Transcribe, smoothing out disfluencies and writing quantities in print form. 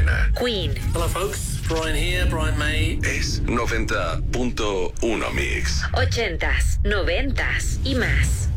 buena. Queen. Hello folks, Brian here, Brian May. Es 90.1 Mix. 80s, 90s y más.